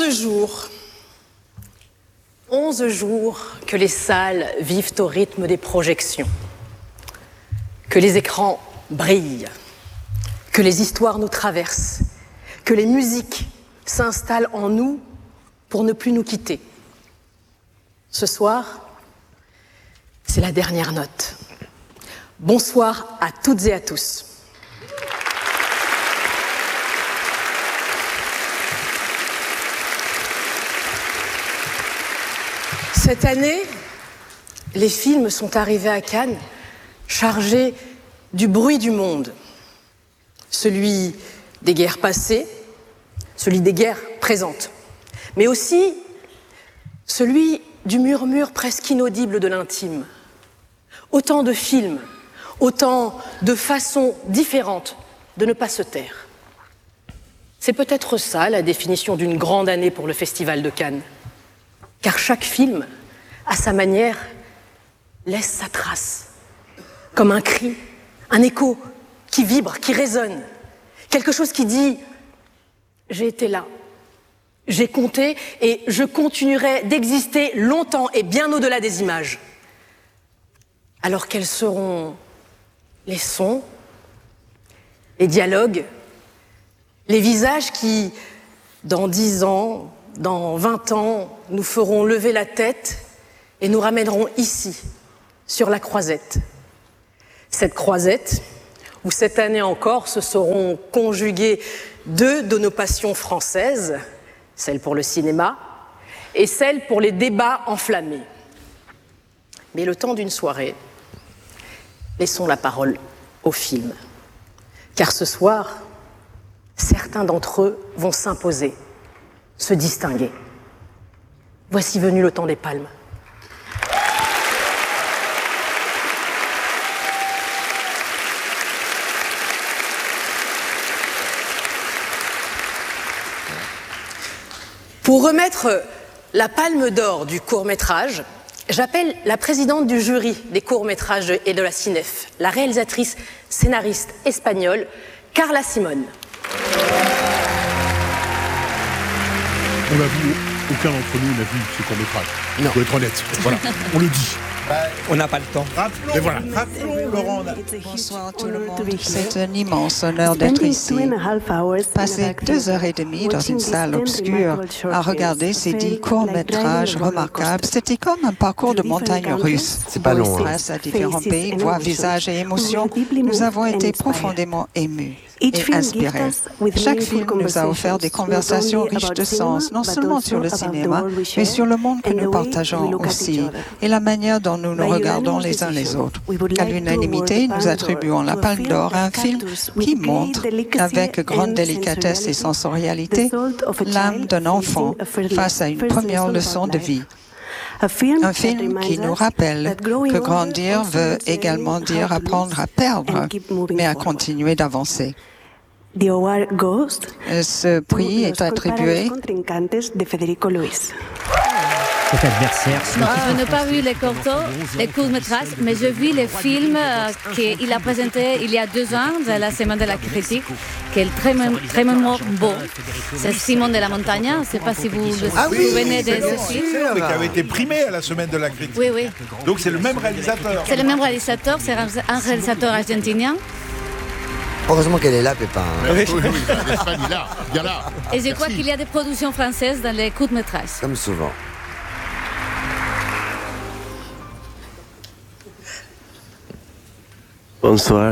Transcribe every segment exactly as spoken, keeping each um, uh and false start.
Onze jours, onze jours que les salles vivent au rythme des projections, que les écrans brillent, que les histoires nous traversent, que les musiques s'installent en nous pour ne plus nous quitter. Ce soir, c'est la dernière note. Bonsoir à toutes et à tous. Cette année, les films sont arrivés à Cannes chargés du bruit du monde, celui des guerres passées, celui des guerres présentes, mais aussi celui du murmure presque inaudible de l'intime. Autant de films, autant de façons différentes de ne pas se taire. C'est peut-être ça la définition d'une grande année pour le Festival de Cannes. Car chaque film, à sa manière, laisse sa trace, comme un cri, un écho qui vibre, qui résonne, quelque chose qui dit « j'ai été là, j'ai compté et je continuerai d'exister longtemps et bien au-delà des images ». Alors quels seront les sons, les dialogues, les visages qui, dans dix ans, dans vingt ans, nous feront lever la tête et nous ramèneront ici, sur la Croisette. Cette Croisette, où cette année encore se seront conjuguées deux de nos passions françaises, celle pour le cinéma et celle pour les débats enflammés. Mais le temps d'une soirée, laissons la parole aux films. Car ce soir, certains d'entre eux vont s'imposer, se distinguer. Voici venu le temps des palmes. Pour remettre la palme d'or du court-métrage, j'appelle la présidente du jury des courts-métrages et de la Cinef, la réalisatrice scénariste espagnole Carla Simón. On l'a vu, aucun d'entre nous n'a vu ce court-métrage. Il faut être honnête, voilà, on le dit. On n'a pas le temps. Rappelons, Et voilà. rappelons Laurent. Bonsoir tout le monde. C'est un immense honneur d'être ici. Passer deux heures et demie dans une salle obscure à regarder ces dix courts-métrages remarquables, c'était comme un parcours de montagne russe. C'est pas long. Grâce à différents pays, voix, visages et émotions, nous avons été profondément émus et inspirés. Chaque film nous a offert des conversations riches de sens, non seulement sur le cinéma, mais sur le monde que nous partageons aussi, et la manière dont nous nous regardons les uns les autres. À l'unanimité, nous attribuons la Palme d'Or à un film qui montre, avec grande délicatesse et sensorialité, l'âme d'un enfant face à une première leçon de vie. Un film qui nous rappelle que grandir veut également dire apprendre à perdre, mais à continuer d'avancer. Ce prix est attribué cet adversaire. Non, je n'ai pas vu les courts, les courts-métrages, mais j'ai vu le film euh, qu'il a présenté il y a deux ans, de la Semaine de la Critique, qui est très, très beau. C'est Simon de la Montagne, je ne sais pas si vous vous ah oui, souvenez de ce film. Mais qui avait été primé à la Semaine de la Critique. Oui, oui. Donc c'est le même réalisateur. C'est le même réalisateur, c'est un réalisateur argentinien. Heureusement qu'elle est là, Pépin. Oui, oui, oui, l'Espagne est là, bien là. Et je crois qu'il y a des productions françaises dans les courts-métrages. Comme souvent. Bonsoir.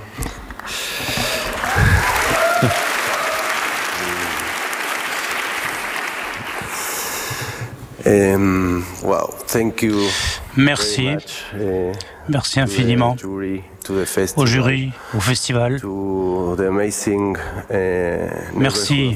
um, wow, thank you. Merci. Uh, Merci infiniment au jury, au festival. Merci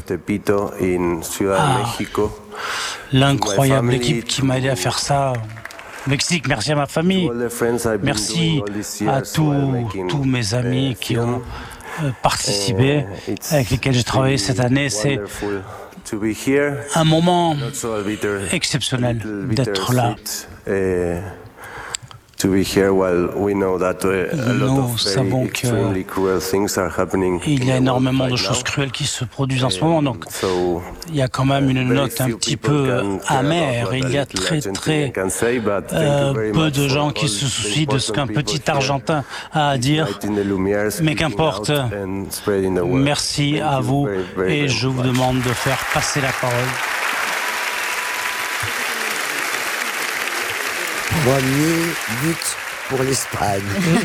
à l'incroyable équipe qui m'a aidé à faire ça. Mexique, merci à ma famille, merci à tous, tous mes amis qui ont participé, avec lesquels j'ai travaillé cette année. C'est un moment exceptionnel d'être là. to be here while we know that a lot Nous of very savons extremely cruel things are happening. qu'il y a in the world énormément de right choses now. cruelles qui se produisent en ce moment, donc So, il y a quand même une very note un few petit people peu can care amère. about what Il y a a little très Argentinian très can say, but thank you euh, very peu much de for gens all qui se the soucient de ce qu'un important petit people here. Argentin a à dire. Lighting the Lumière, Mais speaking qu'importe, out and spreading the word. merci Thank à you vous very, very, et very je vous much. demande de faire passer la parole. Premier but pour l'Espagne.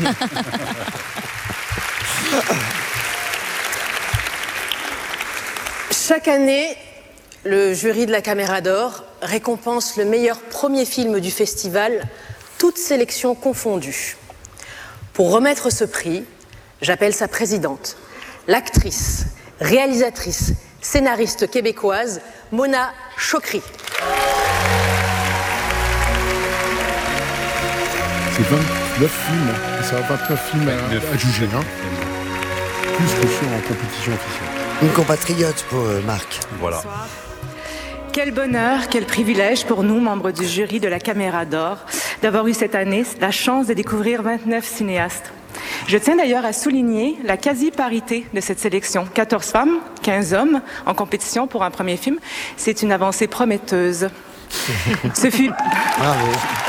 Chaque année, le jury de la Caméra d'Or récompense le meilleur premier film du festival, toutes sélections confondues. Pour remettre ce prix, j'appelle sa présidente, l'actrice, réalisatrice, scénariste québécoise, Mona Chokri. C'est vingt-neuf films, ça va vingt-neuf films à, à juger, hein. Plus que sur en compétition officielle. Une compatriote pour euh, Marc. Voilà. Quel bonheur, quel privilège pour nous, membres du jury de la Caméra d'Or, d'avoir eu cette année la chance de découvrir vingt-neuf cinéastes. Je tiens d'ailleurs à souligner la quasi-parité de cette sélection. quatorze femmes, quinze hommes en compétition pour un premier film. C'est une avancée prometteuse. Ce fut... Bravo.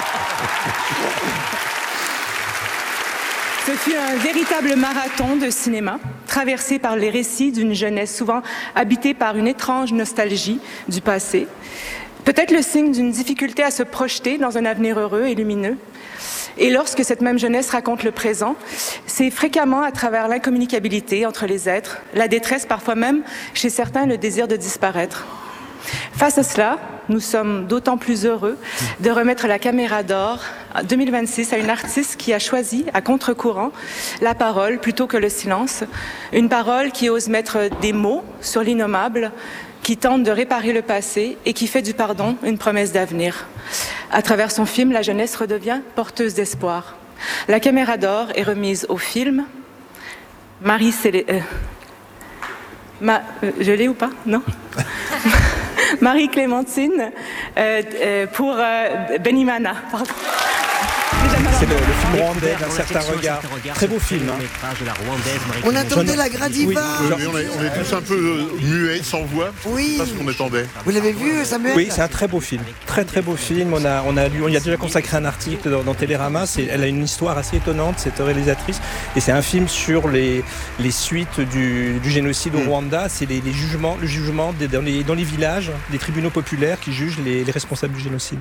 Ce fut un véritable marathon de cinéma, traversé par les récits d'une jeunesse souvent habitée par une étrange nostalgie du passé. Peut-être le signe d'une difficulté à se projeter dans un avenir heureux et lumineux. Et lorsque cette même jeunesse raconte le présent, c'est fréquemment à travers l'incommunicabilité entre les êtres, la détresse, parfois même chez certains le désir de disparaître. Face à cela, nous sommes d'autant plus heureux de remettre la Caméra d'Or deux mille vingt-six à une artiste qui a choisi, à contre-courant, la parole plutôt que le silence. Une parole qui ose mettre des mots sur l'innommable, qui tente de réparer le passé et qui fait du pardon une promesse d'avenir. À travers son film, la jeunesse redevient porteuse d'espoir. La Caméra d'Or est remise au film Marie Célé... Euh... Ma... Euh, je l'ai ou pas? Non. Marie-Clémentine euh, euh, pour euh, Benimana. Pardon. C'est le, le film rwandais d'un certain regard. Très beau film. Hein. On attendait la Gradiva. Oui, oui, on, est, on est tous un peu euh, muets, sans voix. Oui. C'est pas ce qu'on attendait. Vous l'avez vu, Samuel? Oui, c'est un très beau film. Très très beau film. On a, on a lu, on y a déjà consacré un article dans, dans Télérama. C'est, elle a une histoire assez étonnante, cette réalisatrice. Et c'est un film sur les, les suites du, du génocide au Rwanda. C'est les, les jugements, le jugement des, dans, les, dans les villages, des tribunaux populaires qui jugent les, les responsables du génocide.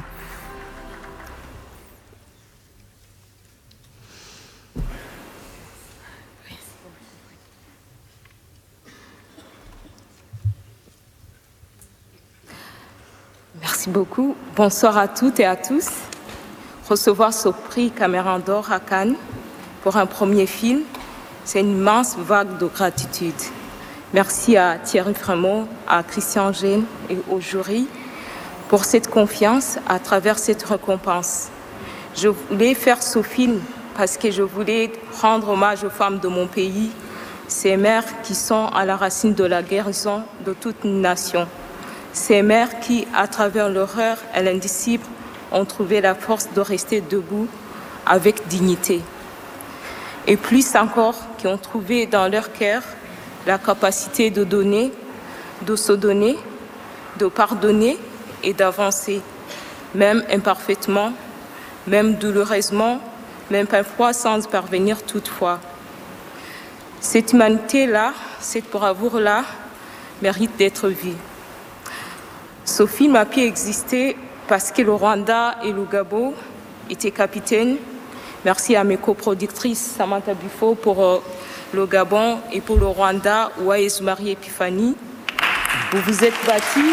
Merci beaucoup. Bonsoir à toutes et à tous. Recevoir ce prix Caméra d'Or à Cannes pour un premier film, c'est une immense vague de gratitude. Merci à Thierry Frémaux, à Christian Gène et au jury pour cette confiance à travers cette récompense. Je voulais faire ce film parce que je voulais rendre hommage aux femmes de mon pays, ces mères qui sont à la racine de la guérison de toute une nation. Ces mères qui, à travers l'horreur et l'indicible, ont trouvé la force de rester debout avec dignité. Et plus encore, qui ont trouvé dans leur cœur la capacité de donner, de se donner, de pardonner et d'avancer, même imparfaitement, même douloureusement, même parfois sans parvenir toutefois. Cette humanité-là, cette bravoure-là, mérite d'être vue. Ce film a pu exister parce que le Rwanda et le Gabon étaient capitaines. Merci à mes coproductrices Samantha Buffo pour euh, le Gabon et pour le Rwanda, Waïs Marie Epiphanie. Vous vous êtes battus.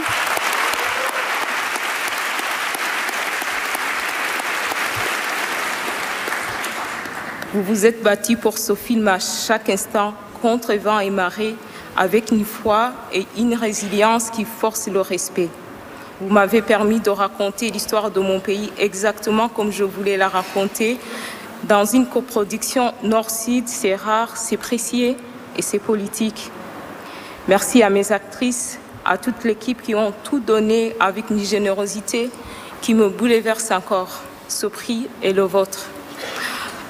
Vous vous êtes battus pour ce film à chaque instant, contre vent et marée, avec une foi et une résilience qui forcent le respect. Vous m'avez permis de raconter l'histoire de mon pays exactement comme je voulais la raconter. Dans une coproduction Nord-Sud, c'est rare, c'est précieux et c'est politique. Merci à mes actrices, à toute l'équipe qui ont tout donné avec une générosité qui me bouleverse encore. Ce prix est le vôtre.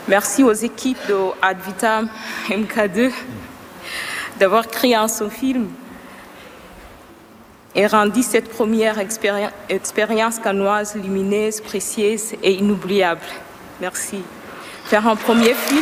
Merci aux équipes de Ad Vitam M K deux d'avoir créé un son film et rendu cette première expéri- expérience cannoise lumineuse, précieuse et inoubliable. Merci. Faire un premier film.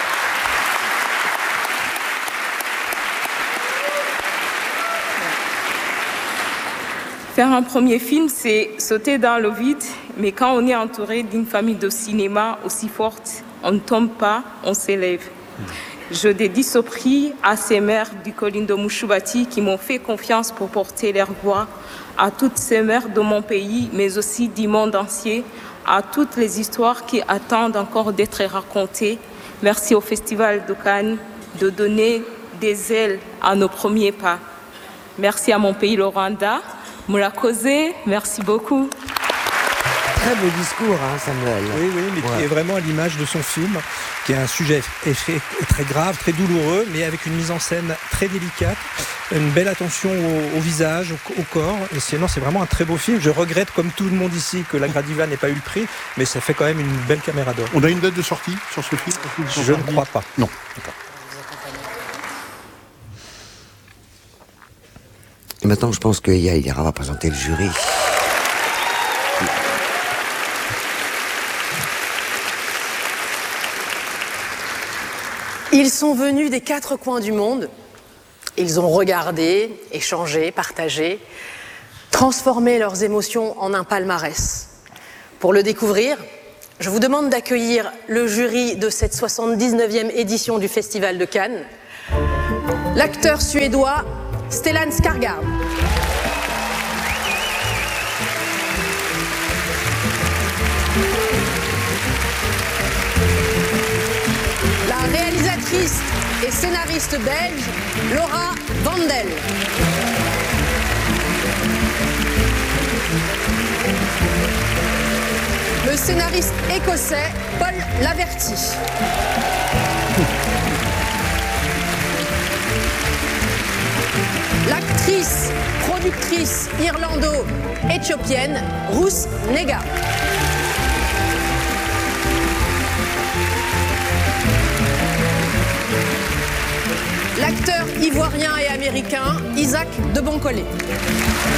Faire un premier film, c'est sauter dans le vide, mais quand on est entouré d'une famille de cinéma aussi forte, on ne tombe pas, on s'élève. Je dédie ce prix à ces mères du Kolindo Mushubati qui m'ont fait confiance pour porter leur voix, à toutes ces mères de mon pays, mais aussi du monde entier, à toutes les histoires qui attendent encore d'être racontées. Merci au Festival de Cannes de donner des ailes à nos premiers pas. Merci à mon pays, le Rwanda. Murakoze, merci beaucoup. Très beau discours, hein, Samuel. Oui, oui, mais ouais. Qui est vraiment à l'image de son film, qui est un sujet très grave, très douloureux, mais avec une mise en scène très délicate, une belle attention au, au visage, au, au corps. Et sinon, c'est vraiment un très beau film. Je regrette, comme tout le monde ici, que La Gradiva n'ait pas eu le prix, mais ça fait quand même une belle caméra d'or. On a une date de sortie sur ce film? Je ne crois pas. Non, d'accord. Et maintenant, je pense que Yael ira va présenter le jury. Ils sont venus des quatre coins du monde. Ils ont regardé, échangé, partagé, transformé leurs émotions en un palmarès. Pour le découvrir, je vous demande d'accueillir le jury de cette soixante-dix-neuvième édition du Festival de Cannes, l'acteur suédois Stellan Skarsgård. La réalisatrice et scénariste belge Laura Vandel. Le scénariste écossais Paul Laverty. L'actrice, productrice irlando-éthiopienne Ruth Negga. L'acteur ivoirien et américain Isaac de Boncolé.